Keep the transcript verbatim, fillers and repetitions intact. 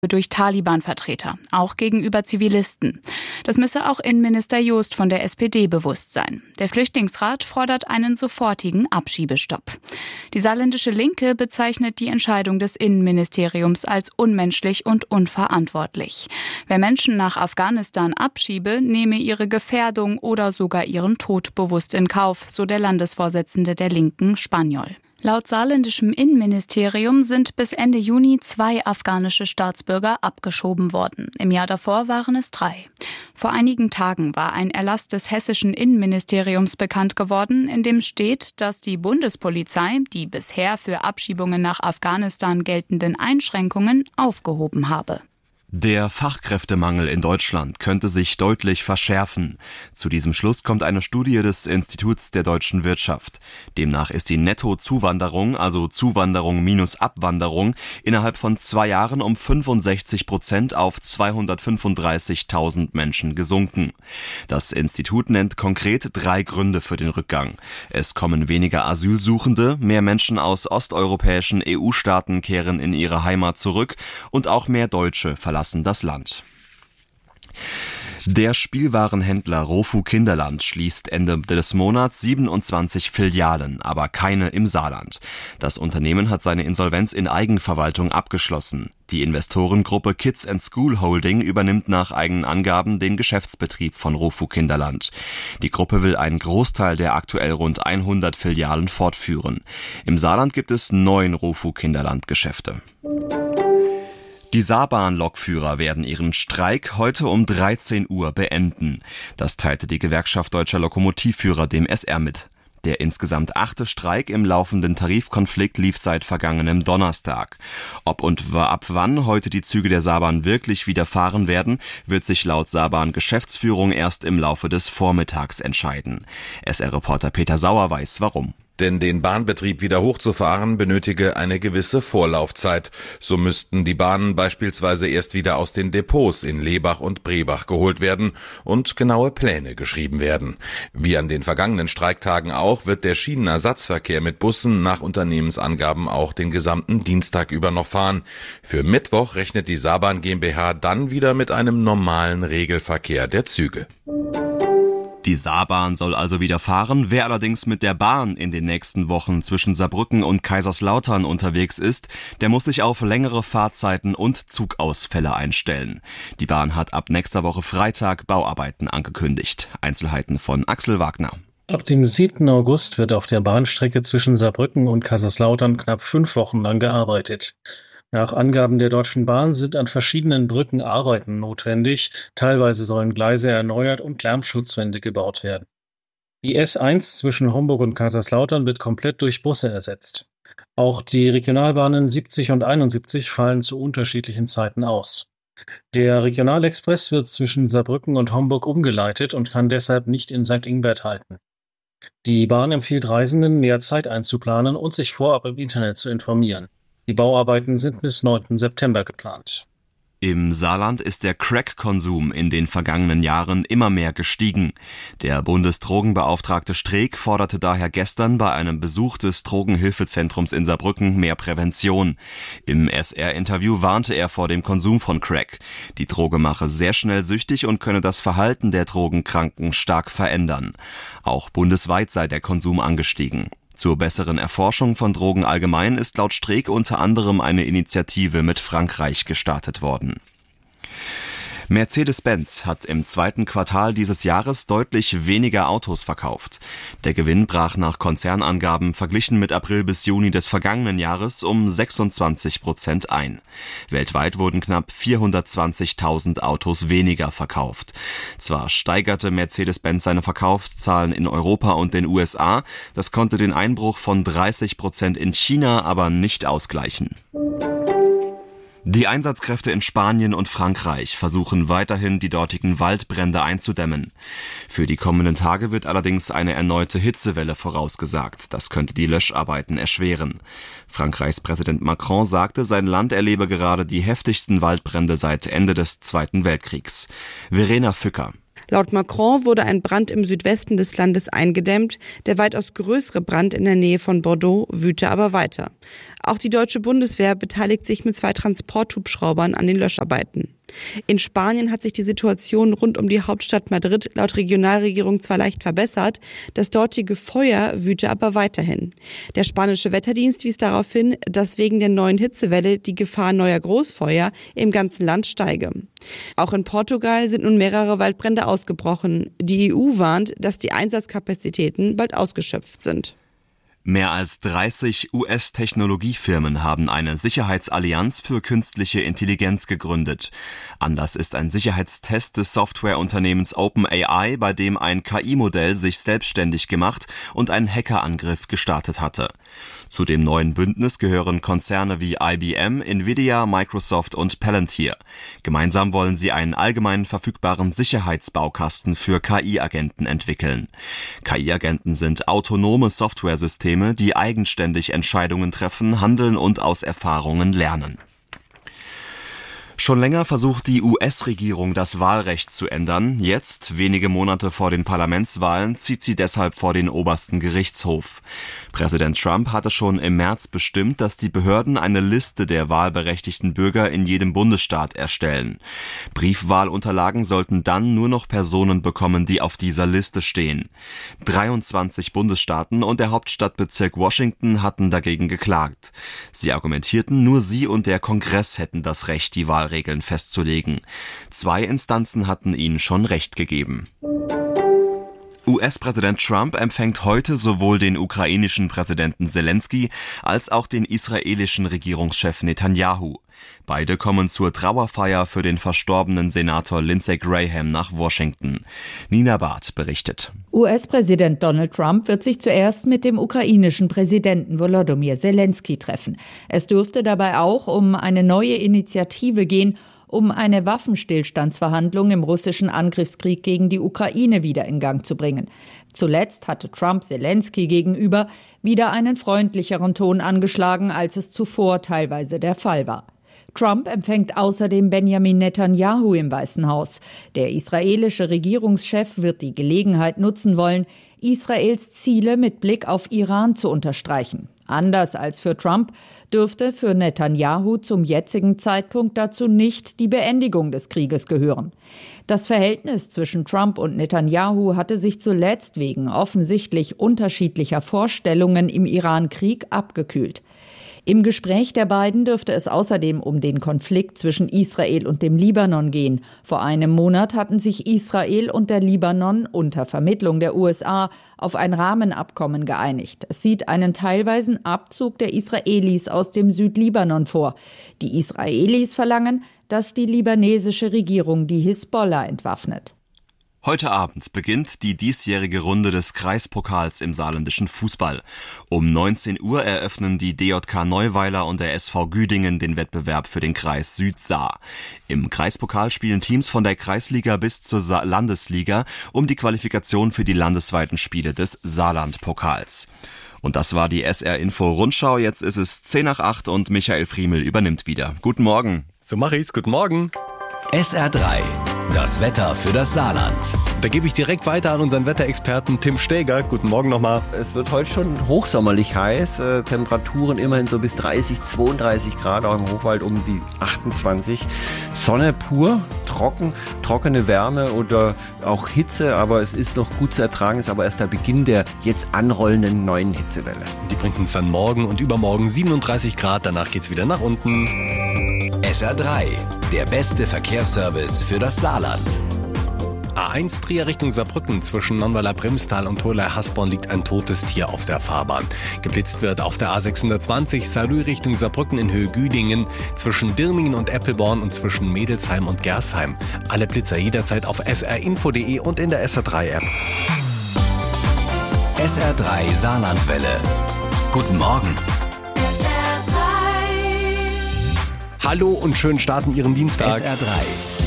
durch Taliban-Vertreter, auch gegenüber Zivilisten. Das müsse auch Innenminister Joost von der S P D bewusst sein. Der Flüchtlingsrat fordert einen sofortigen Abschiebestopp. Die saarländische Linke bezeichnet die Entscheidung des Innenministeriums als unmenschlich und unverantwortlich. Wer Menschen nach Afghanistan abschiebe, nehme ihre Gefährdung oder sogar ihren Tod bewusst in Kauf, so der Landesvorsitzende der Linken, Spaniol. Laut saarländischem Innenministerium sind bis Ende Juni zwei afghanische Staatsbürger abgeschoben worden. Im Jahr davor waren es drei. Vor einigen Tagen war ein Erlass des hessischen Innenministeriums bekannt geworden, in dem steht, dass die Bundespolizei die bisher für Abschiebungen nach Afghanistan geltenden Einschränkungen aufgehoben habe. Der Fachkräftemangel in Deutschland könnte sich deutlich verschärfen. Zu diesem Schluss kommt eine Studie des Instituts der deutschen Wirtschaft. Demnach ist die Nettozuwanderung, also Zuwanderung minus Abwanderung, innerhalb von zwei Jahren um fünfundsechzig Prozent auf zweihundertfünfunddreißigtausend Menschen gesunken. Das Institut nennt konkret drei Gründe für den Rückgang. Es kommen weniger Asylsuchende, mehr Menschen aus osteuropäischen E U-Staaten kehren in ihre Heimat zurück und auch mehr Deutsche verlassen das Land. Der Spielwarenhändler Rofu Kinderland schließt Ende des Monats siebenundzwanzig Filialen, aber keine im Saarland. Das Unternehmen hat seine Insolvenz in Eigenverwaltung abgeschlossen. Die Investorengruppe Kids and School Holding übernimmt nach eigenen Angaben den Geschäftsbetrieb von Rofu Kinderland. Die Gruppe will einen Großteil der aktuell rund hundert Filialen fortführen. Im Saarland gibt es neun Rofu Kinderland Geschäfte. Die Saarbahn-Lokführer werden ihren Streik heute um dreizehn Uhr beenden. Das teilte die Gewerkschaft Deutscher Lokomotivführer dem S R mit. Der insgesamt achte Streik im laufenden Tarifkonflikt lief seit vergangenem Donnerstag. Ob und ab wann heute die Züge der Saarbahn wirklich wieder fahren werden, wird sich laut Saarbahn-Geschäftsführung erst im Laufe des Vormittags entscheiden. S R-Reporter Peter Sauer weiß warum. Denn den Bahnbetrieb wieder hochzufahren benötige eine gewisse Vorlaufzeit. So müssten die Bahnen beispielsweise erst wieder aus den Depots in Lebach und Brebach geholt werden und genaue Pläne geschrieben werden. Wie an den vergangenen Streiktagen auch, wird der Schienenersatzverkehr mit Bussen nach Unternehmensangaben auch den gesamten Dienstag über noch fahren. Für Mittwoch rechnet die Saarbahn GmbH dann wieder mit einem normalen Regelverkehr der Züge. Die Saarbahn soll also wieder fahren. Wer allerdings mit der Bahn in den nächsten Wochen zwischen Saarbrücken und Kaiserslautern unterwegs ist, der muss sich auf längere Fahrzeiten und Zugausfälle einstellen. Die Bahn hat ab nächster Woche Freitag Bauarbeiten angekündigt. Einzelheiten von Axel Wagner. Ab dem siebten August wird auf der Bahnstrecke zwischen Saarbrücken und Kaiserslautern knapp fünf Wochen lang gearbeitet. Nach Angaben der Deutschen Bahn sind an verschiedenen Brücken Arbeiten notwendig. Teilweise sollen Gleise erneuert und Lärmschutzwände gebaut werden. Die S eins zwischen Homburg und Kaiserslautern wird komplett durch Busse ersetzt. Auch die Regionalbahnen siebzig und einundsiebzig fallen zu unterschiedlichen Zeiten aus. Der Regionalexpress wird zwischen Saarbrücken und Homburg umgeleitet und kann deshalb nicht in Sankt Ingbert halten. Die Bahn empfiehlt Reisenden, mehr Zeit einzuplanen und sich vorab im Internet zu informieren. Die Bauarbeiten sind bis neunten September geplant. Im Saarland ist der Crack-Konsum in den vergangenen Jahren immer mehr gestiegen. Der Bundesdrogenbeauftragte Streeck forderte daher gestern bei einem Besuch des Drogenhilfezentrums in Saarbrücken mehr Prävention. Im S R-Interview warnte er vor dem Konsum von Crack. Die Droge mache sehr schnell süchtig und könne das Verhalten der Drogenkranken stark verändern. Auch bundesweit sei der Konsum angestiegen. Zur besseren Erforschung von Drogen allgemein ist laut Streeck unter anderem eine Initiative mit Frankreich gestartet worden. Mercedes-Benz hat im zweiten Quartal dieses Jahres deutlich weniger Autos verkauft. Der Gewinn brach nach Konzernangaben verglichen mit April bis Juni des vergangenen Jahres um sechsundzwanzig Prozent ein. Weltweit wurden knapp vierhundertzwanzigtausend Autos weniger verkauft. Zwar steigerte Mercedes-Benz seine Verkaufszahlen in Europa und den U S A, das konnte den Einbruch von dreißig Prozent in China aber nicht ausgleichen. Die Einsatzkräfte in Spanien und Frankreich versuchen weiterhin, die dortigen Waldbrände einzudämmen. Für die kommenden Tage wird allerdings eine erneute Hitzewelle vorausgesagt. Das könnte die Löscharbeiten erschweren. Frankreichs Präsident Macron sagte, sein Land erlebe gerade die heftigsten Waldbrände seit Ende des Zweiten Weltkriegs. Verena Fücker. Laut Macron wurde ein Brand im Südwesten des Landes eingedämmt. Der weitaus größere Brand in der Nähe von Bordeaux wüte aber weiter. Auch die deutsche Bundeswehr beteiligt sich mit zwei Transporthubschraubern an den Löscharbeiten. In Spanien hat sich die Situation rund um die Hauptstadt Madrid laut Regionalregierung zwar leicht verbessert, das dortige Feuer wüte aber weiterhin. Der spanische Wetterdienst wies darauf hin, dass wegen der neuen Hitzewelle die Gefahr neuer Großfeuer im ganzen Land steige. Auch in Portugal sind nun mehrere Waldbrände ausgebrochen. Die E U warnt, dass die Einsatzkapazitäten bald ausgeschöpft sind. Mehr als dreißig U S-Technologiefirmen haben eine Sicherheitsallianz für künstliche Intelligenz gegründet. Anlass ist ein Sicherheitstest des Softwareunternehmens OpenAI, bei dem ein K I-Modell sich selbstständig gemacht und einen Hackerangriff gestartet hatte. Zu dem neuen Bündnis gehören Konzerne wie I B M, Nvidia, Microsoft und Palantir. Gemeinsam wollen sie einen allgemein verfügbaren Sicherheitsbaukasten für K I-Agenten entwickeln. K I-Agenten sind autonome Softwaresysteme, die eigenständig Entscheidungen treffen, handeln und aus Erfahrungen lernen. Schon länger versucht die U S-Regierung, das Wahlrecht zu ändern. Jetzt, wenige Monate vor den Parlamentswahlen, zieht sie deshalb vor den obersten Gerichtshof. Präsident Trump hatte schon im März bestimmt, dass die Behörden eine Liste der wahlberechtigten Bürger in jedem Bundesstaat erstellen. Briefwahlunterlagen sollten dann nur noch Personen bekommen, die auf dieser Liste stehen. dreiundzwanzig Bundesstaaten und der Hauptstadtbezirk Washington hatten dagegen geklagt. Sie argumentierten, nur sie und der Kongress hätten das Recht, die Wahlregeln festzulegen. Zwei Instanzen hatten ihnen schon Recht gegeben. U S-Präsident Trump empfängt heute sowohl den ukrainischen Präsidenten Zelensky als auch den israelischen Regierungschef Netanyahu. Beide kommen zur Trauerfeier für den verstorbenen Senator Lindsey Graham nach Washington. Nina Barth berichtet. U S-Präsident Donald Trump wird sich zuerst mit dem ukrainischen Präsidenten Volodymyr Zelensky treffen. Es dürfte dabei auch um eine neue Initiative gehen, um eine Waffenstillstandsverhandlung im russischen Angriffskrieg gegen die Ukraine wieder in Gang zu bringen. Zuletzt hatte Trump Zelensky gegenüber wieder einen freundlicheren Ton angeschlagen, als es zuvor teilweise der Fall war. Trump empfängt außerdem Benjamin Netanyahu im Weißen Haus. Der israelische Regierungschef wird die Gelegenheit nutzen wollen, Israels Ziele mit Blick auf Iran zu unterstreichen. Anders als für Trump dürfte für Netanyahu zum jetzigen Zeitpunkt dazu nicht die Beendigung des Krieges gehören. Das Verhältnis zwischen Trump und Netanyahu hatte sich zuletzt wegen offensichtlich unterschiedlicher Vorstellungen im Iran-Krieg abgekühlt. Im Gespräch der beiden dürfte es außerdem um den Konflikt zwischen Israel und dem Libanon gehen. Vor einem Monat hatten sich Israel und der Libanon unter Vermittlung der U S A auf ein Rahmenabkommen geeinigt. Es sieht einen teilweisen Abzug der Israelis aus dem Südlibanon vor. Die Israelis verlangen, dass die libanesische Regierung die Hisbollah entwaffnet. Heute Abend beginnt die diesjährige Runde des Kreispokals im saarländischen Fußball. Um neunzehn Uhr eröffnen die D J K Neuweiler und der S V Güdingen den Wettbewerb für den Kreis Süd-Saar. Im Kreispokal spielen Teams von der Kreisliga bis zur Sa- Landesliga um die Qualifikation für die landesweiten Spiele des Saarlandpokals. Und das war die S R-Info-Rundschau. Jetzt ist es zehn nach acht und Michael Friemel übernimmt wieder. Guten Morgen. So mache ich's. Guten Morgen. S R drei, das Wetter für das Saarland. Da gebe ich direkt weiter an unseren Wetterexperten Tim Steger. Guten Morgen nochmal. Es wird heute schon hochsommerlich heiß. Äh, Temperaturen immerhin so bis dreißig, zweiunddreißig Grad, auch im Hochwald um die achtundzwanzig. Sonne pur, trocken, trockene Wärme oder auch Hitze, aber es ist noch gut zu ertragen, ist aber erst der Beginn der jetzt anrollenden neuen Hitzewelle. Die bringt uns dann morgen und übermorgen siebenunddreißig Grad, danach geht's wieder nach unten. S R drei, der beste Verkehrsservice für das Saarland. A eins Trier Richtung Saarbrücken zwischen Nonnweiler-Bremstal und Tholey-Hasborn liegt ein totes Tier auf der Fahrbahn. Geblitzt wird auf der A sechshundertzwanzig Saarlouis Richtung Saarbrücken in Höhe Güdingen zwischen Dirmingen und Eppelborn und zwischen Mädelsheim und Gersheim. Alle Blitzer jederzeit auf s r info punkt d e und in der S R drei App. S R drei Saarlandwelle. Guten Morgen. S R drei. Hallo und schönen Start in Ihren Dienstag. S R drei.